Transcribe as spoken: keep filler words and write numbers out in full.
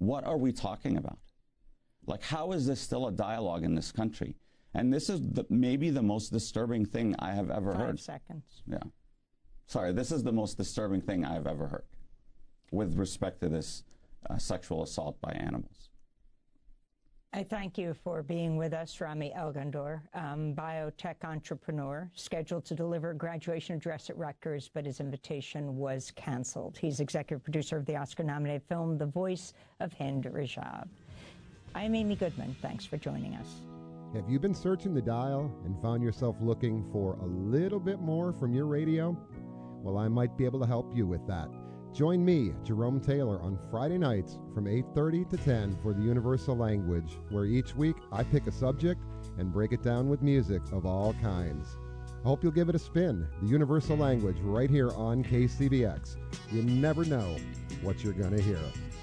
what are we talking about? Like, how is this still a dialogue in this country? And this is the, maybe the most disturbing thing I have ever Five heard. seconds. Yeah. Sorry, this is the most disturbing thing I've ever heard with respect to this uh, sexual assault by animals. I thank you for being with us, Rami Elghandour, um, biotech entrepreneur, scheduled to deliver a graduation address at Rutgers, but his invitation was canceled. He's executive producer of the Oscar-nominated film The Voice of Hind Rajab. I'm Amy Goodman. Thanks for joining us. Have you been searching the dial and found yourself looking for a little bit more from your radio? Well, I might be able to help you with that. Join me, Jerome Taylor, on Friday nights from eight thirty to ten for the Universal Language, where each week I pick a subject and break it down with music of all kinds. I hope you'll give it a spin. The Universal Language right here on K C B X. You never know what you're going to hear.